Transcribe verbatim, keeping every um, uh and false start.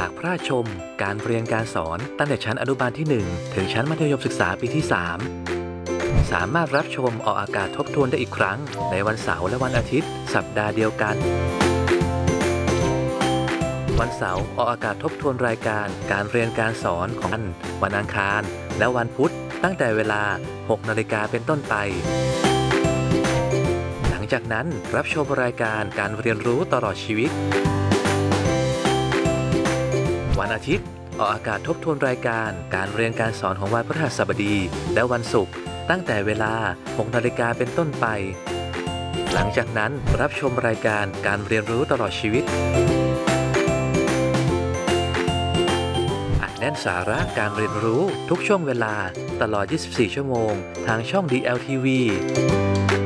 ากพระราชชมการเรียนการสอนตั้งแต่ชั้นอนุบาลที่หนึ่งถึงชั้นมัธยมศึกษาปีที่สามสามารถรับชมออกอากาศทบทวนได้อีกครั้งในวันเสาร์และวันอาทิตย์สัปดาห์เดียวกันวันเสาร์ออกอากาศทบทวนรายการการเรียนการสอนของวันวันอังคารและวันพุธตั้งแต่เวลาหกนาฬิกาเป็นต้นไปหลังจากนั้นรับชมรายการการเรียนรู้ตลอดชีวิตวันอาทิตย์ออกอากาศทบทวนรายการการเรียนการสอนของวันพฤหัสบดีและวันศุกร์ตั้งแต่เวลาหกนาฬิกาเป็นต้นไปหลังจากนั้นรับชมรายการการเรียนรู้ตลอดชีวิตอัดแน่นสาระการเรียนรู้ทุกช่วงเวลาตลอดยี่สิบสี่ชั่วโมงทางช่อง ดี แอล ที วี